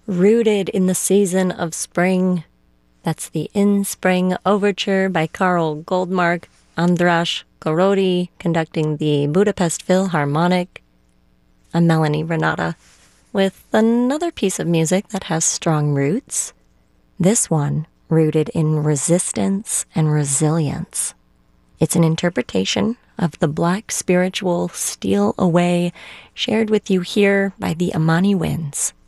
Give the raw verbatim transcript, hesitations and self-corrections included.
Rooted in the Season of Spring. That's the In Spring Overture by Karl Goldmark, Andras Korody conducting the Budapest Philharmonic. I'm Melanie Renata with another piece of music that has strong roots. This one rooted in resistance and resilience. It's an interpretation of the Black spiritual Steal Away, shared with you here by the Amani Winds.